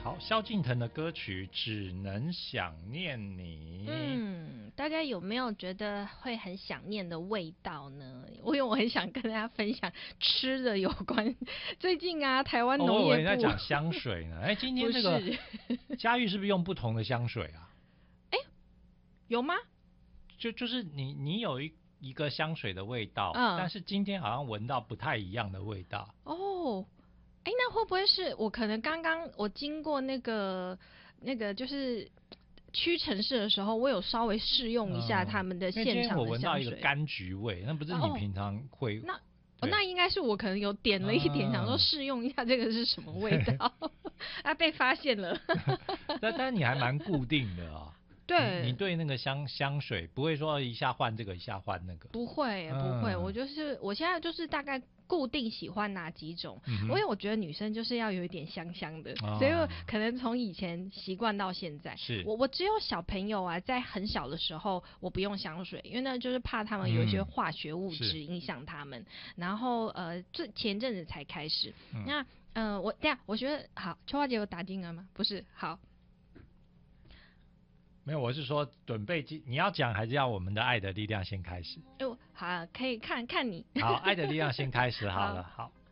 好，萧敬腾的歌曲《只能想念你》。 大家有没有觉得会很想念的味道呢？因为我很想跟大家分享吃的有关。最近啊，台湾农业部， 我以为在讲香水呢。今天这个嘉玉是不是用不同的香水啊？ 有吗？ 就是你有一个香水的味道，但是今天好像闻到不太一样的味道。 哦，那会不会是我可能刚刚我经过那个就是屈臣氏的时候，我有稍微试用一下他们的现场的香水。 因为今天我闻到一个柑橘味，那不是你平常会。 那应该是我可能有点了一点，想说试用一下这个是什么味道，被发现了。 但你还蛮固定的啊。 对， 你对那个香水不会说一下换这个一下换那个？ 不会，我现在就是大概固定喜欢哪几种，因为我觉得女生就是要有一点香香的，所以我可能从以前习惯到现在。我只有小朋友啊，在很小的时候我不用香水，因为呢就是怕他们有一些化学物质影响他们。然后前阵子才开始。那我觉得好，秋花姐有打进来吗？不是，好。 没有，我是说准备你要讲还是要我们的爱的力量先开始？ 好，可以看你。 好，爱的力量先开始好了。好。